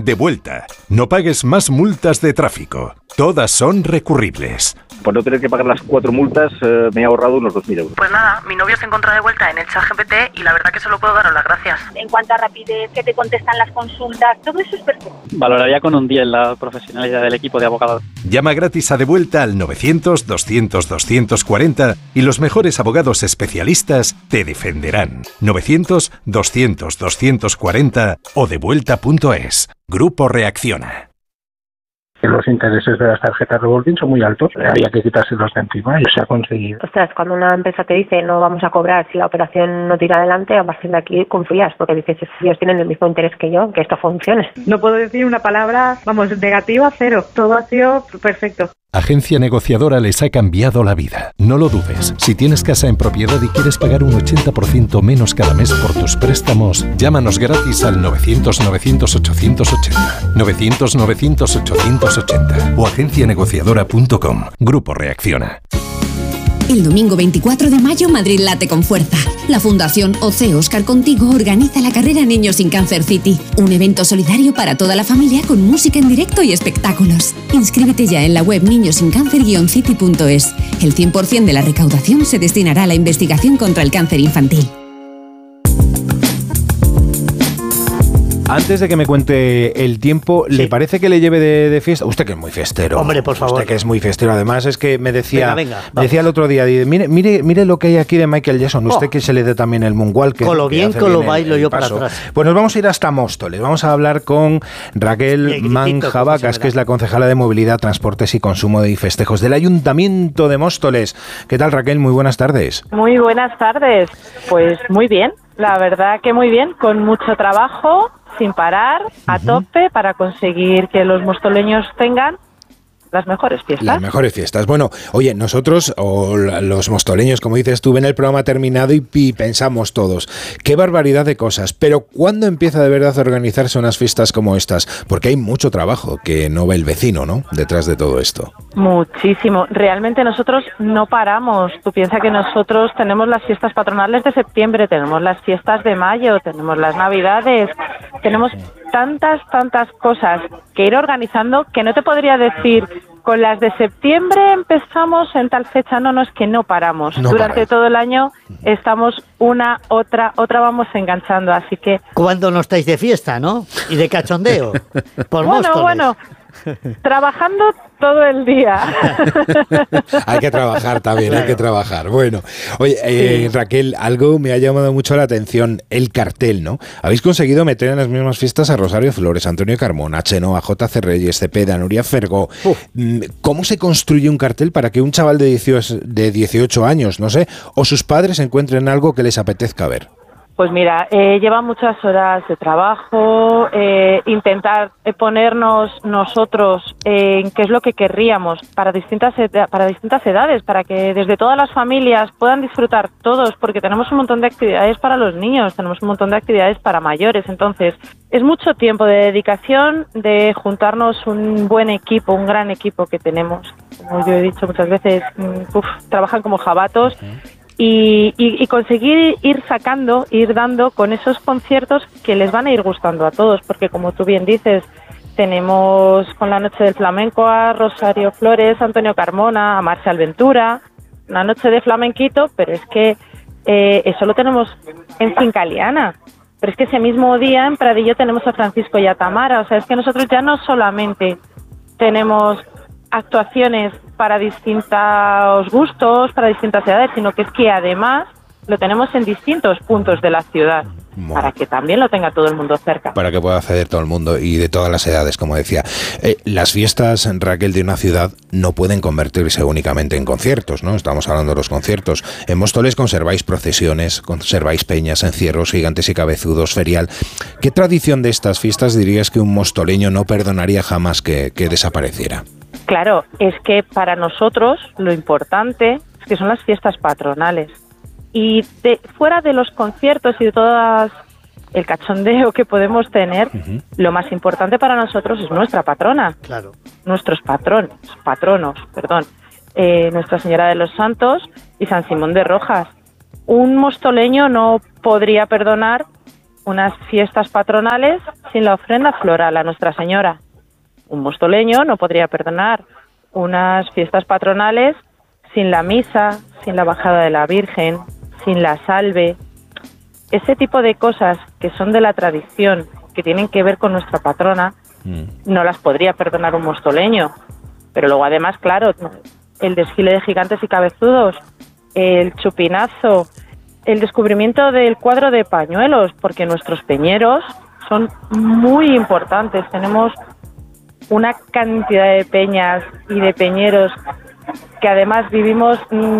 Devuelta. No pagues más multas de tráfico. Todas son recurribles. Por no tener que pagar las 4 multas, me he ahorrado unos 2.000 euros. Pues nada, mi novio se encontró de vuelta en el ChatGPT y la verdad que solo puedo daros las gracias. En cuanto a rapidez, que te contestan las consultas, todo eso es perfecto. Valoraría con un 10 la profesionalidad del equipo de abogados. Llama gratis a Devuelta al 900-200-240 y los mejores abogados especialistas te defenderán. 900-200-240 o devuelta.es. Grupo Reacciona. Los intereses de las tarjetas revolving son muy altos, había que quitárselos de encima y se ha conseguido. Ostras, cuando una empresa te dice no vamos a cobrar si la operación no tira adelante, a partir de aquí confías, porque dices, ellos tienen el mismo interés que yo, que esto funcione. No puedo decir una palabra, negativa, cero. Todo ha sido perfecto. Agencia Negociadora les ha cambiado la vida. No lo dudes. Si tienes casa en propiedad y quieres pagar un 80% menos cada mes por tus préstamos, llámanos gratis al 900-900-880. 900-900-880 o agencianegociadora.com. Grupo Reacciona. El domingo 24 de mayo, Madrid late con fuerza. La Fundación OC Óscar Contigo organiza la carrera Niños sin Cáncer City, un evento solidario para toda la familia con música en directo y espectáculos. Inscríbete ya en la web niñosincáncer-city.es. El 100% de la recaudación se destinará a la investigación contra el cáncer infantil. Antes de que me cuente el tiempo, ¿le parece que le lleve de fiesta? Usted que es muy fiestero. Hombre, por favor. Usted que es muy fiestero. Además, es que me decía, venga, me decía el otro día, mire lo que hay aquí de Michael Jackson. Usted que se le dé también el moonwalk. Con lo bien que lo bailo yo para atrás. Pues nos vamos a ir hasta Móstoles. Vamos a hablar con Raquel Manjabacas, que es la concejala de Movilidad, Transportes y Consumo y Festejos del Ayuntamiento de Móstoles. ¿Qué tal, Raquel? Muy buenas tardes. Muy buenas tardes. Pues muy bien. La verdad que muy bien, con mucho trabajo, sin parar, a tope, para conseguir que los mostoleños tengan las mejores fiestas. Las mejores fiestas. Bueno, oye, nosotros, o los mostoleños, como dices tú, ven el programa terminado y pensamos todos, qué barbaridad de cosas, pero ¿cuándo empieza de verdad a organizarse unas fiestas como estas? Porque hay mucho trabajo que no ve el vecino, ¿no?, detrás de todo esto. Muchísimo. Realmente nosotros no paramos. Tú piensas que nosotros tenemos las fiestas patronales de septiembre, tenemos las fiestas de mayo, tenemos las navidades, tenemos tantas cosas que ir organizando que no te podría decir con las de septiembre empezamos en tal fecha. No, es que no paramos. Durante todo el año estamos otra vamos enganchando, así que... ¿Cuándo no estáis de fiesta, no? Y de cachondeo. Por Móstoles. Trabajando todo el día. Hay que trabajar también, claro. Hay que trabajar. Bueno, oye, Raquel, algo me ha llamado mucho la atención, el cartel, ¿no? Habéis conseguido meter en las mismas fiestas a Rosario Flores, a Antonio Carmona, a Chenoa, a JC Reyes, Cepeda, a Nuria Fergó. ¿Cómo se construye un cartel para que un chaval de 18 años, no sé, o sus padres encuentren algo que les apetezca ver? Pues mira, lleva muchas horas de trabajo, intentar ponernos nosotros en qué es lo que querríamos para distintas edades, para que desde todas las familias puedan disfrutar todos, porque tenemos un montón de actividades para los niños, tenemos un montón de actividades para mayores. Entonces, es mucho tiempo de dedicación, de juntarnos un buen equipo, un gran equipo que tenemos. Como yo he dicho muchas veces, trabajan como jabatos. Y conseguir ir dando con esos conciertos que les van a ir gustando a todos, porque como tú bien dices, tenemos con la Noche del Flamenco a Rosario Flores, a Antonio Carmona, a Marcial Ventura, una noche de flamenquito, pero es que eso lo tenemos en Fincaliana, pero es que ese mismo día en Pradillo tenemos a Francisco y a Tamara. O sea, es que nosotros ya no solamente tenemos actuaciones para distintos gustos, para distintas edades, sino que es que además lo tenemos en distintos puntos de la ciudad, para que también lo tenga todo el mundo cerca. Para que pueda acceder todo el mundo y de todas las edades, como decía. Las fiestas, Raquel, de una ciudad no pueden convertirse únicamente en conciertos, ¿no? Estamos hablando de los conciertos. En Móstoles conserváis procesiones, conserváis peñas, encierros, gigantes y cabezudos, ferial. ¿Qué tradición de estas fiestas dirías que un mostoleño no perdonaría jamás que desapareciera? Claro, es que para nosotros lo importante es que son las fiestas patronales. Y fuera de los conciertos y de todas el cachondeo que podemos tener, lo más importante para nosotros es nuestra patrona. Claro. Nuestros patronos, Nuestra Señora de los Santos y San Simón de Rojas. Un mostoleño no podría perdonar unas fiestas patronales sin la ofrenda floral a Nuestra Señora. Un mostoleño no podría perdonar unas fiestas patronales sin la misa, sin la bajada de la Virgen, sin la salve. Ese tipo de cosas que son de la tradición, que tienen que ver con nuestra patrona, no las podría perdonar un mostoleño. Pero luego además, claro, el desfile de gigantes y cabezudos, el chupinazo, el descubrimiento del cuadro de pañuelos, porque nuestros peñeros son muy importantes. Tenemos una cantidad de peñas y de peñeros que además vivimos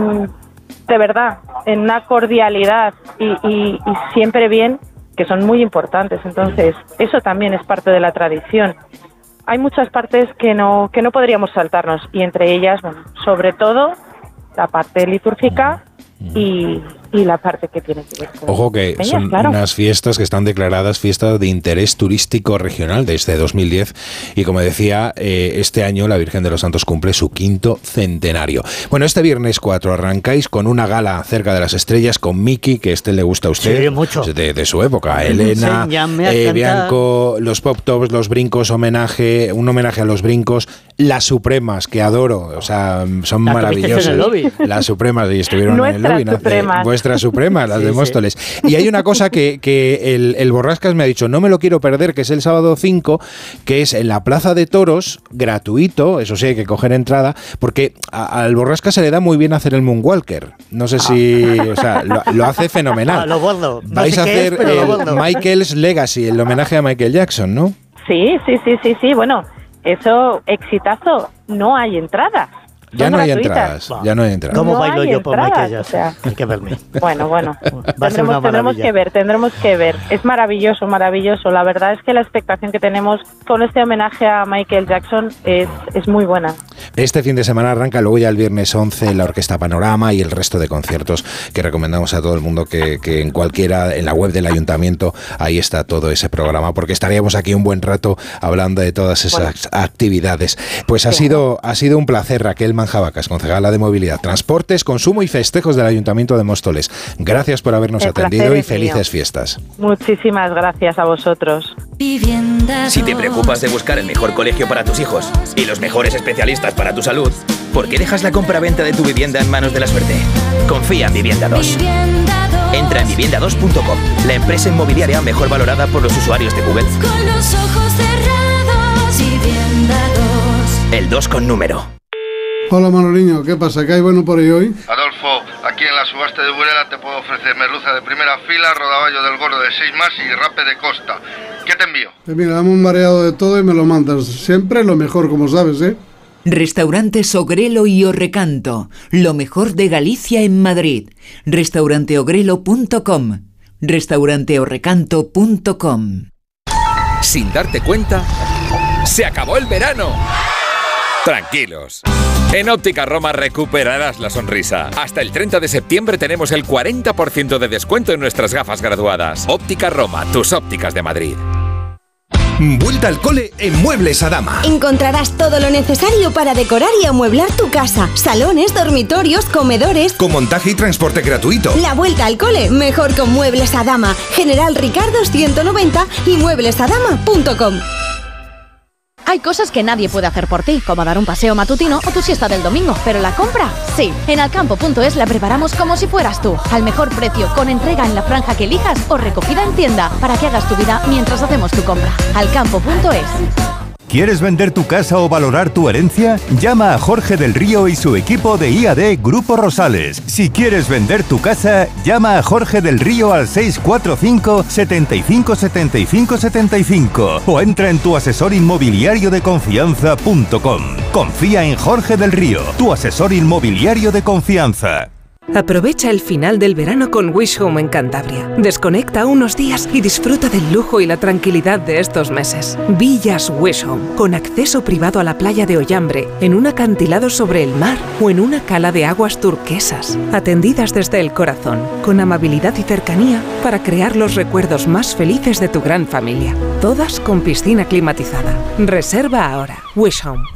de verdad en una cordialidad y siempre bien, que son muy importantes. Entonces, eso también es parte de la tradición. Hay muchas partes que no podríamos saltarnos, y entre ellas, bueno, sobre todo la parte litúrgica y la parte que tiene que ver con Ojo que peñas, son claro. unas fiestas que están declaradas fiestas de interés turístico regional desde 2010, y como decía, este año la Virgen de los Santos cumple su 5º centenario. Bueno, este viernes 4 arrancáis con una gala cerca de las estrellas con Miki, que le gusta a usted. Sí, mucho. De su época. Elena, Enséñame a cantar. Bianco, los Pop Tops, los brincos, un homenaje a los brincos, las Supremas, que adoro, o sea, son maravillosas. En el lobby. Las Supremas, y estuvieron en el lobby. Vuestras Supremas, las de Móstoles. Y hay una cosa que el Borrascas me ha dicho, no me lo quiero perder, que es el sábado 5, que es en la Plaza de Toros, gratuito, eso sí, hay que coger entrada, porque al Borrascas se le da muy bien hacer el Moonwalker. No sé si, o sea, lo hace fenomenal. Lo bordo. No Vais sé a qué hacer es, pero lo bordo. Michael's Legacy, el homenaje a Michael Jackson, ¿no? Sí, bueno, eso, exitazo, no hay entradas. Ya no hay entradas, ya no hay entradas. ¿Cómo No bailo hay yo por entradas, Michael Jackson? o sea. Hay que verme. Bueno, Va a ser una tendremos que ver. Es maravilloso. La verdad es que la expectación que tenemos con este homenaje a Michael Jackson es muy buena. Este fin de semana arranca, luego ya el viernes 11 la Orquesta Panorama y el resto de conciertos que recomendamos a todo el mundo que en la web del Ayuntamiento, ahí está todo ese programa, porque estaríamos aquí un buen rato hablando de todas esas actividades. Pues ha sido un placer, Raquel Manjabacas, concejala de Movilidad, Transportes, Consumo y Festejos del Ayuntamiento de Móstoles. Gracias por habernos atendido y felices fiestas. Muchísimas gracias a vosotros. Si te preocupas de buscar el mejor colegio para tus hijos y los mejores especialistas para tu salud, ¿por qué dejas la compra-venta de tu vivienda en manos de la suerte? Confía en Vivienda 2. Entra en vivienda2.com, la empresa inmobiliaria mejor valorada por los usuarios de Google. Con los ojos cerrados, Vivienda 2. El 2 con número. Hola Manoliño, ¿qué pasa? ¿Qué hay bueno por ahí hoy? Adolfo, aquí en la subasta de Burela te puedo ofrecer merluza de primera fila, rodaballo del gordo de 6 más y rape de costa. ¿Qué te envío? Mira, dame un mareado de todo y me lo mandas. Siempre lo mejor, como sabes, ¿eh? Restaurantes Ogrelo y Orrecanto, lo mejor de Galicia en Madrid. Restauranteogrelo.com, restauranteorrecanto.com. Sin darte cuenta, ¡se acabó el verano! Tranquilos. En Óptica Roma recuperarás la sonrisa. Hasta el 30 de septiembre tenemos el 40% de descuento en nuestras gafas graduadas. Óptica Roma, tus ópticas de Madrid. Vuelta al cole en Muebles Adama. Encontrarás todo lo necesario para decorar y amueblar tu casa. Salones, dormitorios, comedores. Con montaje y transporte gratuito. La vuelta al cole, mejor con Muebles Adama. General Ricardo 190 y mueblesadama.com. Hay cosas que nadie puede hacer por ti, como dar un paseo matutino o tu siesta del domingo, pero la compra, sí. En alcampo.es la preparamos como si fueras tú, al mejor precio, con entrega en la franja que elijas o recogida en tienda, para que hagas tu vida mientras hacemos tu compra. Alcampo.es. ¿Quieres vender tu casa o valorar tu herencia? Llama a Jorge del Río y su equipo de IAD Grupo Rosales. Si quieres vender tu casa, llama a Jorge del Río al 645 75 75 75 o entra en tuasesorinmobiliariodeconfianza.com. Confía en Jorge del Río, tu asesor inmobiliario de confianza. Aprovecha el final del verano con Wish Home en Cantabria. Desconecta unos días y disfruta del lujo y la tranquilidad de estos meses. Villas Wish Home, con acceso privado a la playa de Ollambre, en un acantilado sobre el mar o en una cala de aguas turquesas. Atendidas desde el corazón, con amabilidad y cercanía para crear los recuerdos más felices de tu gran familia. Todas con piscina climatizada. Reserva ahora. Wish Home,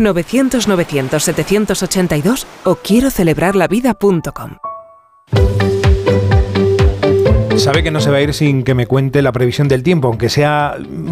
900-900-782 o quiero celebrarlavida.com. Sabe que no se va a ir sin que me cuente la previsión del tiempo, aunque sea